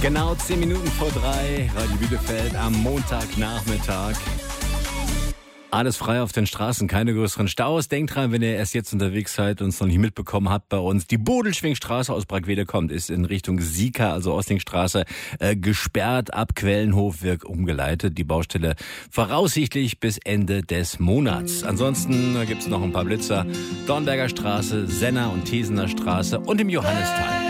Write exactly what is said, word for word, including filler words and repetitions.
Genau zehn Minuten vor drei, Radio Bielefeld am Montagnachmittag. Alles frei auf den Straßen, keine größeren Staus. Denkt dran, wenn ihr erst jetzt unterwegs seid und es noch nicht mitbekommen habt bei uns. Die Bodelschwingstraße aus Bragwede kommt, ist in Richtung Sieker, also Ostlingstraße, äh, gesperrt. Ab Quellenhof wird umgeleitet. Die Baustelle voraussichtlich bis Ende des Monats. Ansonsten äh, gibt es noch ein paar Blitzer. Dornberger Straße, Senner und Tesener Straße und im Johannisthal.